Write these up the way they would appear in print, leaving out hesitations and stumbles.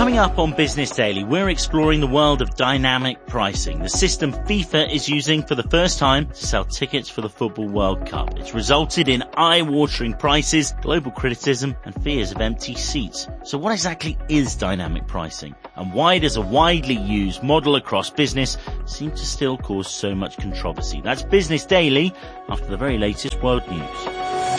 Coming up on Business Daily, we're exploring the world of dynamic pricing, the system FIFA is using for the first time to sell tickets for the Football World Cup. It's resulted in eye-watering prices, global criticism and fears of empty seats. So what exactly is dynamic pricing? And why does a widely used model across business seem to still cause so much controversy? That's Business Daily after the very latest world news.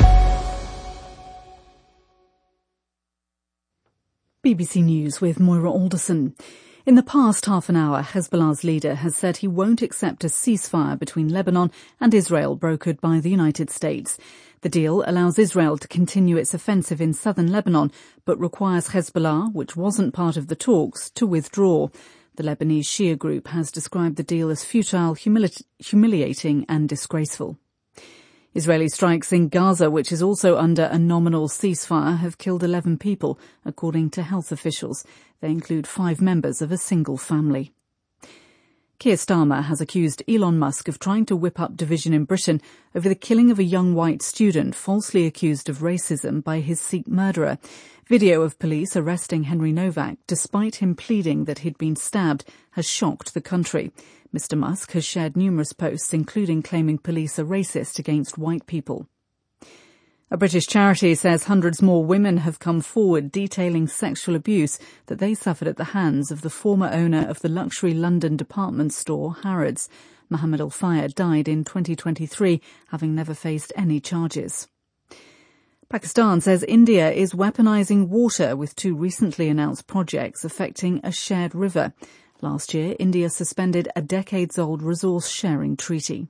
BBC News with Moira Alderson. In the past half an hour, Hezbollah's leader has said he won't accept a ceasefire between Lebanon and Israel brokered by the United States. The deal allows Israel to continue its offensive in southern Lebanon, but requires Hezbollah, which wasn't part of the talks, to withdraw. The Lebanese Shia group has described the deal as futile, humiliating and disgraceful. Israeli strikes in Gaza, which is also under a nominal ceasefire, have killed 11 people, according to health officials. They include 5 members of a single family. Keir Starmer has accused Elon Musk of trying to whip up division in Britain over the killing of a young white student falsely accused of racism by his Sikh murderer. Video of police arresting Henry Novak, despite him pleading that he'd been stabbed, has shocked the country. Mr. Musk has shared numerous posts, including claiming police are racist against white people. A British charity says hundreds more women have come forward detailing sexual abuse that they suffered at the hands of the former owner of the luxury London department store, Harrods. Mohammed Al-Fayed died in 2023, having never faced any charges. Pakistan says India is weaponizing water with 2 recently announced projects affecting a shared river. Last year, India suspended a decades-old resource-sharing treaty.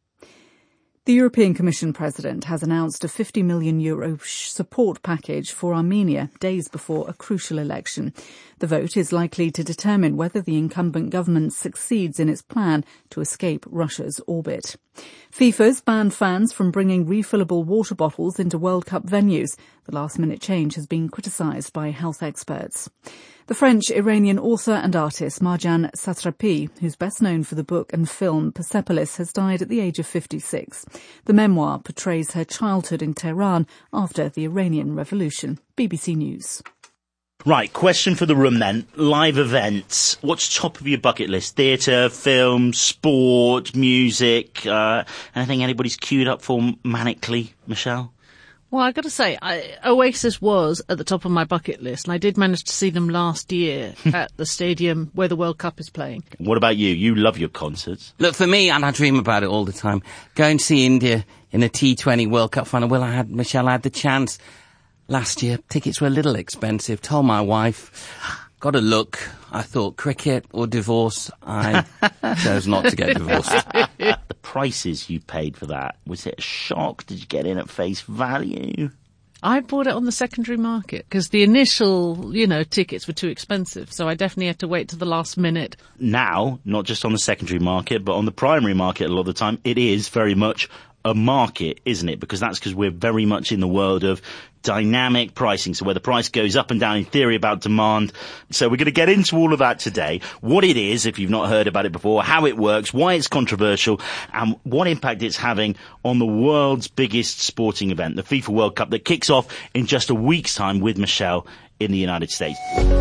The European Commission President has announced a €50 million support package for Armenia days before a crucial election. The vote is likely to determine whether the incumbent government succeeds in its plan to escape Russia's orbit. FIFA's banned fans from bringing refillable water bottles into World Cup venues. The last-minute change has been criticised by health experts. The French-Iranian author and artist Marjan Satrapi, who's best known for the book and film Persepolis, has died at the age of 56. The memoir portrays her childhood in Tehran after the Iranian Revolution. BBC News. Right, question for the room then. Live events. What's top of your bucket list? Theatre, film, sport, music, anything anybody's queued up for manically, Michelle? Well, I've got to say, Oasis was at the top of my bucket list, and I did manage to see them last year at the stadium where the World Cup is playing. What about you? You love your concerts. Look, for me, and I dream about it all the time, going to see India in a T20 World Cup final. Well, I had the chance last year. Tickets were a little expensive. Told my wife, got a look. I thought cricket or divorce. I chose not to get divorced. The prices you paid for that, was it a shock? Did you get in at face value? I bought it on the secondary market because the initial, tickets were too expensive. So I definitely had to wait to the last minute. Now, not just on the secondary market, but on the primary market a lot of the time, it is very much a market, isn't it? Because we're very much in the world of dynamic pricing. So where the price goes up and down in theory about demand. So we're going to get into all of that today. What it is, if you've not heard about it before, how it works, why it's controversial, and what impact it's having on the world's biggest sporting event, the FIFA World Cup, that kicks off in just a week's time with Michelle in the United States.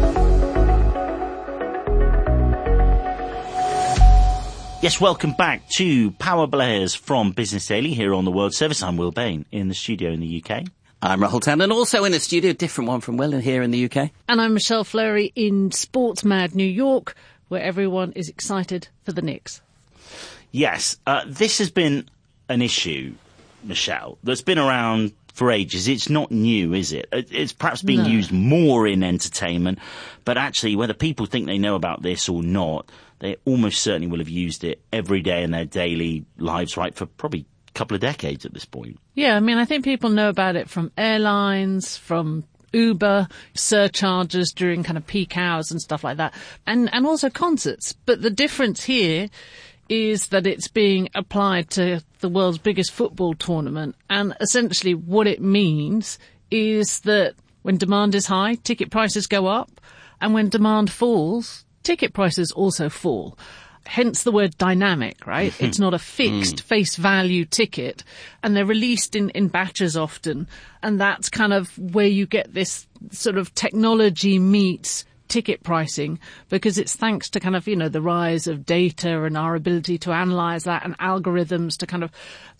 Yes, welcome back to Power Players from Business Daily here on the World Service. I'm Will Bain in the studio in the UK. I'm Rahul Tandon, also in the studio, different one from Will here in the UK. And I'm Michelle Fleury in Sports Mad New York, where everyone is excited for the Knicks. Yes, this has been an issue, Michelle, that's been around for ages. It's not new, is it? It's perhaps being used more in entertainment, but actually whether people think they know about this or not, they almost certainly will have used it every day in their daily lives, right, for probably a couple of decades at this point. Yeah, I think people know about it from airlines, from Uber, surcharges during kind of peak hours and stuff like that, and also concerts. But the difference here is that it's being applied to the world's biggest football tournament, and essentially what it means is that when demand is high, ticket prices go up, and when demand falls, ticket prices also fall. Hence the word dynamic, right? It's not a fixed face value ticket, and they're released in batches often, and that's kind of where you get this sort of technology meets ticket pricing, because it's thanks to kind of, the rise of data and our ability to analyze that and algorithms to kind of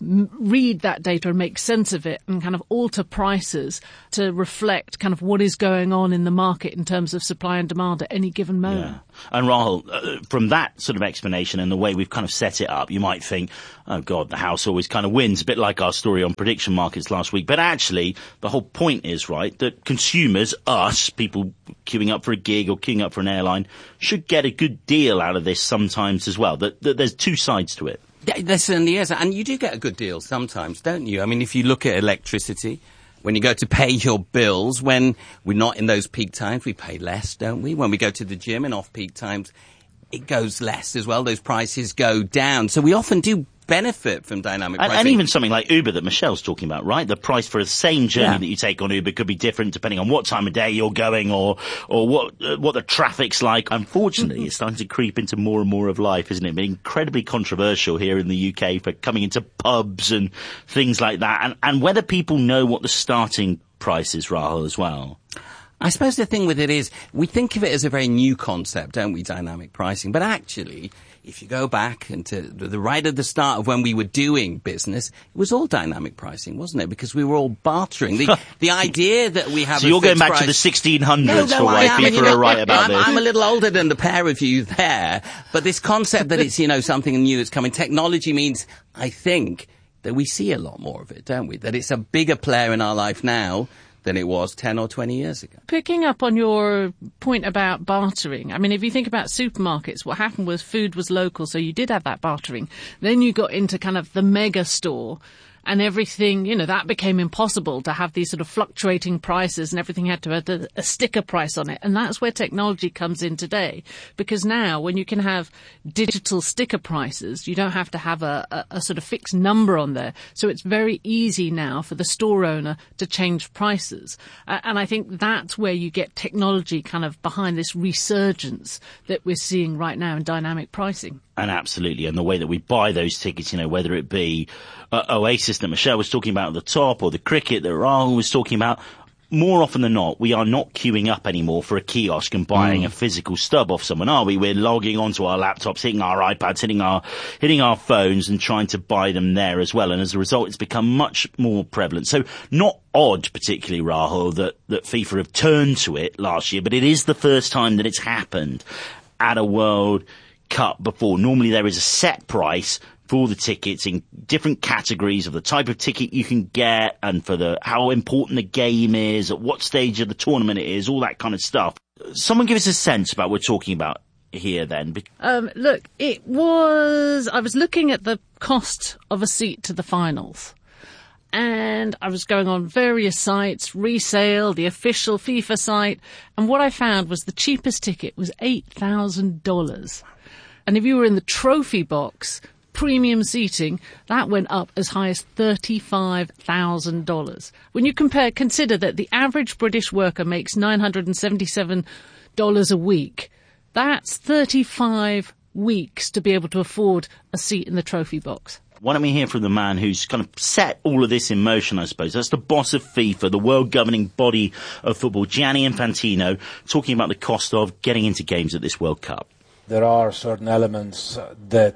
read that data and make sense of it and kind of alter prices to reflect kind of what is going on in the market in terms of supply and demand at any given moment. Yeah. And Rahul, from that sort of explanation and the way we've kind of set it up, you might think, oh God, the house always kind of wins, a bit like our story on prediction markets last week. But actually, the whole point is, right, that consumers, us, people queuing up for a gig or queuing up for an airline, should get a good deal out of this sometimes as well. That there's two sides to it. Yeah, there certainly is. And you do get a good deal sometimes, don't you? I mean, if you look at electricity, when you go to pay your bills, when we're not in those peak times, we pay less, don't we? When we go to the gym in off-peak times, it goes less as well. Those prices go down. So we often do benefit from dynamic pricing. And even something like Uber that Michelle's talking about, right? The price for the same journey that you take on Uber could be different depending on what time of day you're going or what the traffic's like. Unfortunately, it's starting to creep into more and more of life, isn't it? Being incredibly controversial here in the UK for coming into pubs and things like that. And whether people know what the starting price is, Rahul, as well. I suppose the thing with it is we think of it as a very new concept, don't we, dynamic pricing? But actually, if you go back into the right at the start of when we were doing business, it was all dynamic pricing, wasn't it? Because we were all bartering. The idea that we have so you're going back to the 1600s for why people are right about this. I'm a little older than the pair of you there. But this concept that it's, something new that's coming. Technology means, I think, that we see a lot more of it, don't we? That it's a bigger player in our life now than it was 10 or 20 years ago. Picking up on your point about bartering, I mean, if you think about supermarkets, what happened was food was local, so you did have that bartering. Then you got into kind of the mega store, and everything, that became impossible to have these sort of fluctuating prices, and everything had to have a sticker price on it. And that's where technology comes in today. Because now, when you can have digital sticker prices, you don't have to have a sort of fixed number on there. So it's very easy now for the store owner to change prices. And I think that's where you get technology kind of behind this resurgence that we're seeing right now in dynamic pricing. And absolutely, and the way that we buy those tickets, whether it be Oasis that Michelle was talking about at the top or the cricket that Rahul was talking about, more often than not, we are not queuing up anymore for a kiosk and buying a physical stub off someone, are we? We're logging onto our laptops, hitting our iPads, hitting our phones and trying to buy them there as well. And as a result, it's become much more prevalent. So not odd, particularly, Rahul, that FIFA have turned to it last year, but it is the first time that it's happened at a World Cup before. Normally there is a set price for the tickets in different categories of the type of ticket you can get and for how important the game is, at what stage of the tournament it is, all that kind of stuff. Someone give us a sense about what we're talking about here then. Look, I was looking at the cost of a seat to the finals. And I was going on various sites, Resale, the official FIFA site, and what I found was the cheapest ticket was $8,000. And if you were in the trophy box, premium seating, that went up as high as $35,000. When you consider that the average British worker makes $977 a week, that's 35 weeks to be able to afford a seat in the trophy box. Why don't we hear from the man who's kind of set all of this in motion, I suppose. That's the boss of FIFA, the world governing body of football, Gianni Infantino, talking about the cost of getting into games at this World Cup. There are certain elements that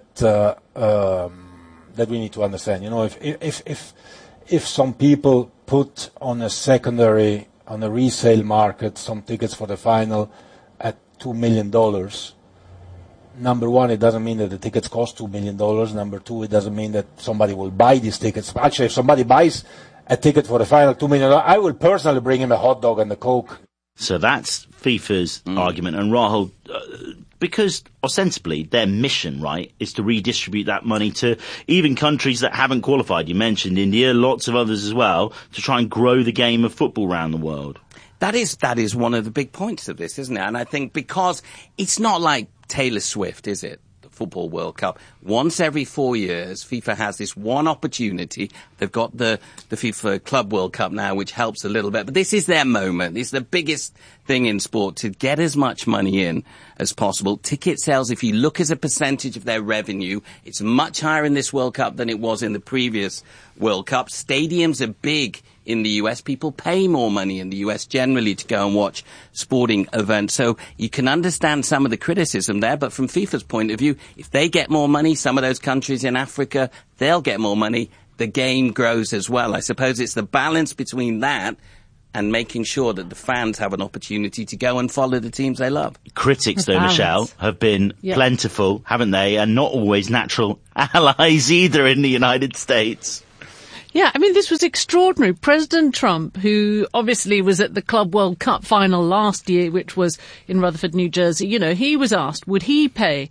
we need to understand. If some people put on a resale market some tickets for the final at $2 million, number one, it doesn't mean that the tickets cost $2 million. Number two, it doesn't mean that somebody will buy these tickets. Actually, if somebody buys a ticket for the final $2 million, I will personally bring him a hot dog and a Coke. So that's FIFA's argument. And Rahul, because ostensibly their mission, right, is to redistribute that money to even countries that haven't qualified. You mentioned India, lots of others as well, to try and grow the game of football around the world. That is one of the big points of this, isn't it? And I think because it's not like Taylor Swift, is it? The Football World Cup. Once every 4 years, FIFA has this one opportunity. They've got the FIFA Club World Cup now, which helps a little bit. But this is their moment. It's the biggest thing in sport to get as much money in as possible. Ticket sales, if you look as a percentage of their revenue, it's much higher in this World Cup than it was in the previous World Cup. Stadiums are big in the US. People pay more money in the US generally to go and watch sporting events. So you can understand some of the criticism there. But from FIFA's point of view, if they get more money, some of those countries in Africa, they'll get more money. The game grows as well. I suppose it's the balance between that and making sure that the fans have an opportunity to go and follow the teams they love. Critics, though, Michelle, have been plentiful, haven't they? And not always natural allies either in the United States. Yeah, I mean, this was extraordinary. President Trump, who obviously was at the Club World Cup final last year, which was in Rutherford, New Jersey, he was asked, would he pay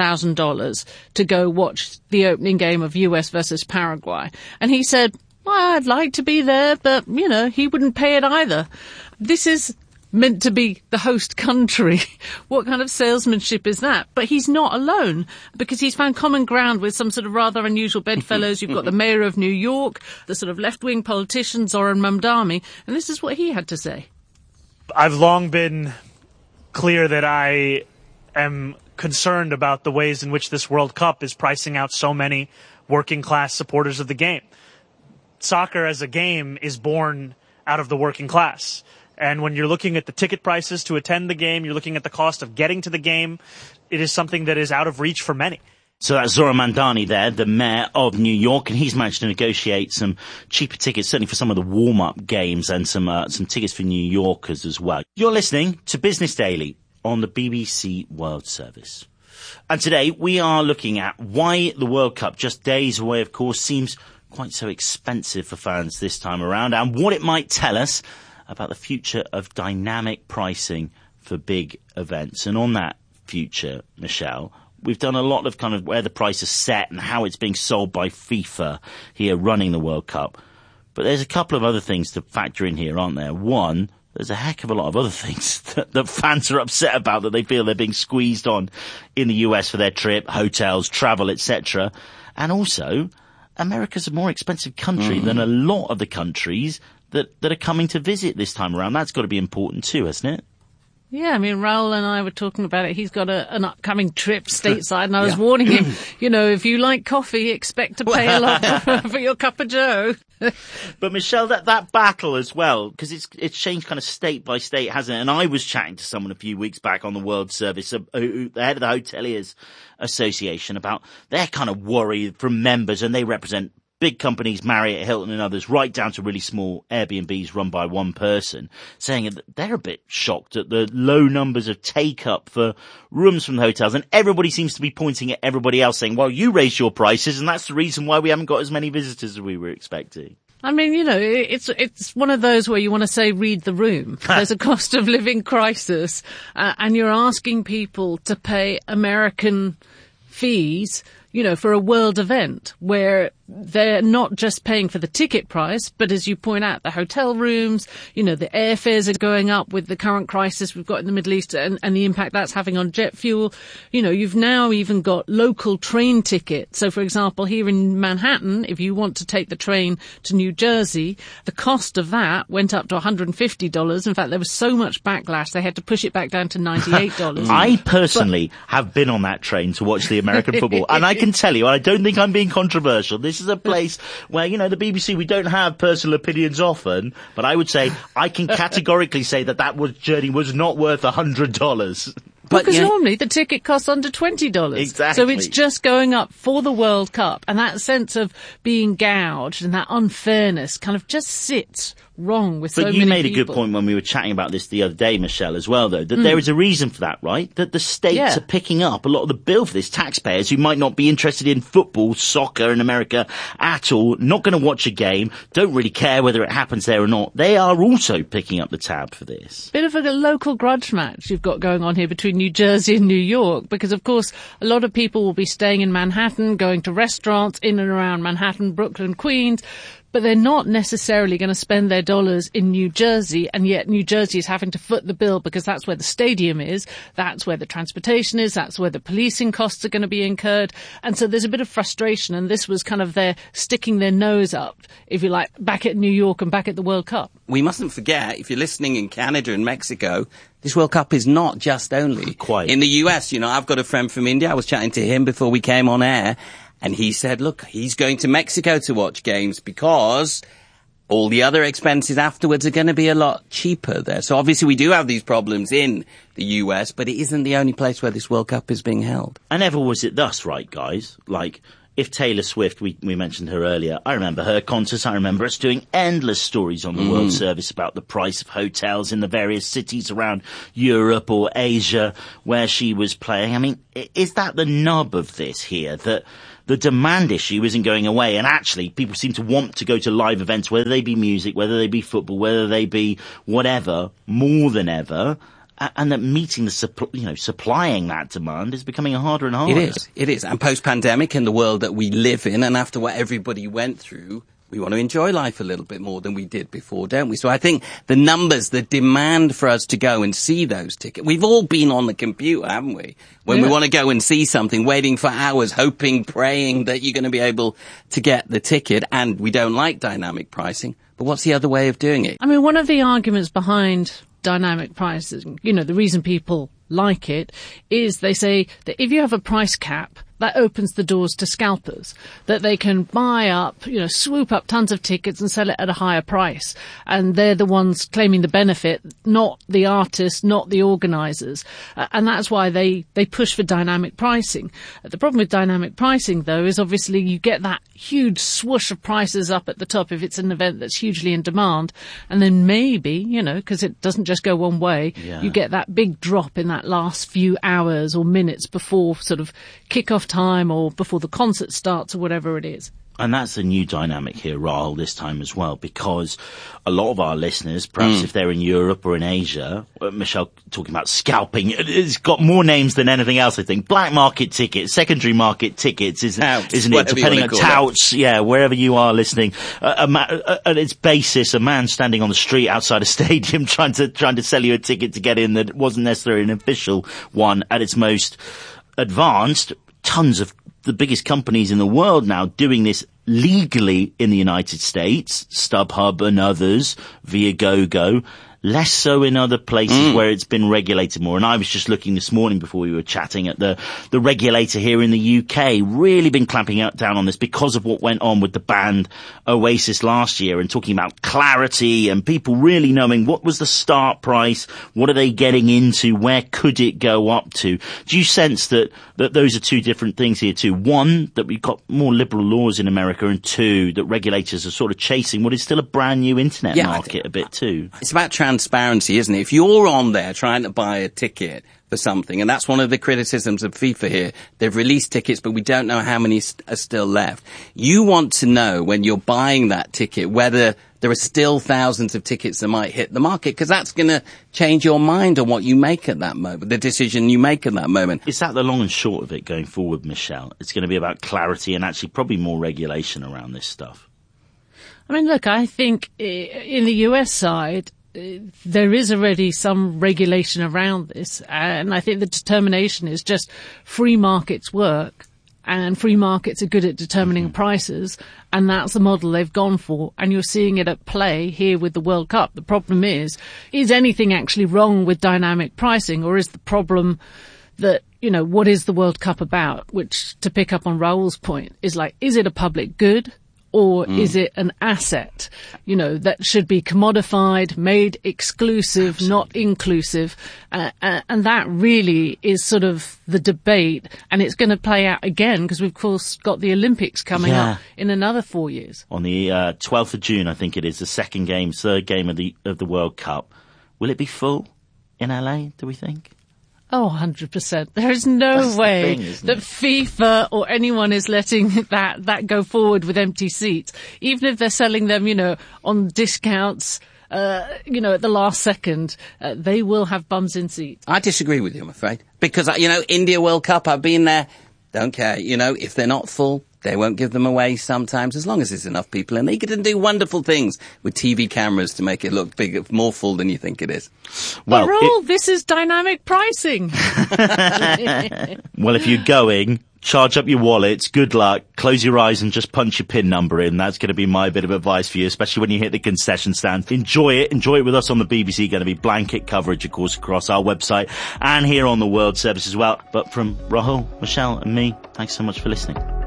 $1,000 to go watch the opening game of US versus Paraguay? And he said, well, I'd like to be there, but, he wouldn't pay it either. This is meant to be the host country. What kind of salesmanship is that? But he's not alone, because he's found common ground with some sort of rather unusual bedfellows. You've got the mayor of New York, the sort of left-wing politician Zoran Mamdani, and this is what he had to say. I've long been clear that I am concerned about the ways in which this World Cup is pricing out so many working-class supporters of the game. Soccer as a game is born out of the working class. And when you're looking at the ticket prices to attend the game, you're looking at the cost of getting to the game, it is something that is out of reach for many. So that's Zoran Mamdani there, the mayor of New York, and he's managed to negotiate some cheaper tickets, certainly for some of the warm-up games, and some tickets for New Yorkers as well. You're listening to Business Daily on the BBC World Service. And today we are looking at why the World Cup, just days away, of course, seems quite so expensive for fans this time around, and what it might tell us about the future of dynamic pricing for big events. And on that future, Michelle, we've done a lot of kind of where the price is set and how it's being sold by FIFA here running the World Cup. But there's a couple of other things to factor in here, aren't there? One, there's a heck of a lot of other things that fans are upset about, that they feel they're being squeezed on in the US for their trip, hotels, travel, etc. And also, America's a more expensive country than a lot of the countries that are coming to visit this time around. That's got to be important too, hasn't it? Yeah, I mean, Raoul and I were talking about it. He's got an upcoming trip stateside, and I was warning him, if you like coffee, expect to pay a lot for your cup of joe. But Michelle, that battle as well, because it's changed kind of state by state, hasn't it? And I was chatting to someone a few weeks back on the World Service, the head of the Hoteliers Association, about their kind of worry from members, and they represent big companies, Marriott, Hilton and others, right down to really small Airbnbs run by one person, saying that they're a bit shocked at the low numbers of take-up for rooms from the hotels. And everybody seems to be pointing at everybody else saying, well, you raised your prices, and that's the reason why we haven't got as many visitors as we were expecting. I mean, it's one of those where you want to say, read the room. There's a cost of living crisis, and you're asking people to pay American fees, for a world event where they're not just paying for the ticket price, but as you point out, the hotel rooms, the airfares are going up with the current crisis we've got in the Middle East and the impact that's having on jet fuel. You've now even got local train tickets. So, for example, here in Manhattan, if you want to take the train to New Jersey, the cost of that went up to $150. In fact, there was so much backlash, they had to push it back down to $98. I personally have been on that train to watch the American football, and I can tell you, I don't think I'm being controversial, this is a place where, the BBC, we don't have personal opinions often, but I would say I can categorically say that journey was not worth $100. Because normally the ticket costs under $20. Exactly. So it's just going up for the World Cup, and that sense of being gouged and that unfairness kind of just sits wrong with so many people. But you made a good point when we were chatting about this the other day, Michelle, as well, though, that there is a reason for that, right? That the states are picking up a lot of the bill for this. Taxpayers who might not be interested in football, soccer in America at all, not going to watch a game, don't really care whether it happens there or not. They are also picking up the tab for this. Bit of a local grudge match you've got going on here between New Jersey and New York, because of course a lot of people will be staying in Manhattan, going to restaurants in and around Manhattan, Brooklyn, Queens, but they're not necessarily going to spend their dollars in New Jersey, and yet New Jersey is having to foot the bill because that's where the stadium is, that's where the transportation is, that's where the policing costs are going to be incurred. And so there's a bit of frustration, and this was kind of their sticking their nose up, if you like, back at New York and back at the World Cup. We mustn't forget, if you're listening in Canada and Mexico, this World Cup is not just only in the US. I've got a friend from India. I was chatting to him before we came on air, and he said, look, he's going to Mexico to watch games because all the other expenses afterwards are going to be a lot cheaper there. So obviously we do have these problems in the US, but it isn't the only place where this World Cup is being held. And never was it thus, right, guys? Like, if Taylor Swift, we mentioned her earlier, I remember her concerts, I remember us doing endless stories on the World Service about the price of hotels in the various cities around Europe or Asia where she was playing. I mean, is that the nub of this here, that the demand issue isn't going away, and actually people seem to want to go to live events, whether they be music, whether they be football, whether they be whatever, more than ever, and that meeting the supplying that demand is becoming harder and harder. It is. And post-pandemic, in the world that we live in, and after what everybody went through, we want to enjoy life a little bit more than we did before, don't we? So I think the numbers, the demand for us to go and see those tickets, we've all been on the computer, haven't we? When we want to go and see something, waiting for hours, hoping, praying that you're going to be able to get the ticket, and we don't like dynamic pricing. But what's the other way of doing it? I mean, one of the arguments behind dynamic pricing, the reason people like it is they say that if you have a price cap, that opens the doors to scalpers, that they can buy up, swoop up tons of tickets and sell it at a higher price. And they're the ones claiming the benefit, not the artists, not the organisers. And that's why they push for dynamic pricing. The problem with dynamic pricing, though, is obviously you get that huge swoosh of prices up at the top if it's an event that's hugely in demand. And then maybe, because it doesn't just go one way, you get that big drop in that last few hours or minutes before sort of kick-off time or before the concert starts or whatever it is. And that's a new dynamic here, Rahul, this time as well, because a lot of our listeners, perhaps if they're in Europe or in Asia, Michelle talking about scalping, it's got more names than anything else, I think. Black market tickets, secondary market tickets, isn't it? Depending on touts, wherever you are listening. At its basis, a man standing on the street outside a stadium trying to sell you a ticket to get in that wasn't necessarily an official one. At its most advanced, tons of the biggest companies in the world now doing this legally in the United States, StubHub and others, Viagogo, less so in other places where it's been regulated more. And I was just looking this morning before we were chatting at the regulator here in the UK, really been clamping down on this because of what went on with the band Oasis last year, and talking about clarity and people really knowing what was the start price, what are they getting into, where could it go up to. Do you sense that those are two different things here too? One, that we've got more liberal laws in America, and two, that regulators are sort of chasing what is still a brand new internet market a bit too. It's about transparency, isn't it? If you're on there trying to buy a ticket for something, and that's one of the criticisms of FIFA here, they've released tickets, but we don't know how many are still left. You want to know when you're buying that ticket whether there are still thousands of tickets that might hit the market, because that's going to change your mind on what you make at that moment, the decision you make at that moment. Is that the long and short of it going forward, Michelle? It's going to be about clarity and actually probably more regulation around this stuff. I mean, look, I think in the US side, there is already some regulation around this, and I think the determination is just free markets work, and free markets are good at determining prices, and that's the model they've gone for, and you're seeing it at play here with the World Cup. The problem is anything actually wrong with dynamic pricing, or is the problem that, what is the World Cup about? Which, to pick up on Raoul's point, is is it a public good? Or is it an asset, that should be commodified, made exclusive, not inclusive? And that really is sort of the debate. And it's going to play out again because we've, of course, got the Olympics coming up in another 4 years. On the 12th of June, I think it is, the third game of the World Cup. Will it be full in LA, do we think? Oh, 100%. There is no way that FIFA or anyone is letting that go forward with empty seats. Even if they're selling them, on discounts, at the last second, they will have bums in seats. I disagree with you, I'm afraid. Because, India World Cup, I've been there, don't care. If they're not full, they won't give them away sometimes, as long as there's enough people. And they can do wonderful things with TV cameras to make it look bigger, more full than you think it is. Well, Raoul, this is dynamic pricing. Well, if you're going, charge up your wallets, good luck, close your eyes and just punch your PIN number in. That's going to be my bit of advice for you, especially when you hit the concession stand. Enjoy it with us on the BBC. Going to be blanket coverage, of course, across our website and here on the World Service as well. But from Rahul, Michelle and me, thanks so much for listening.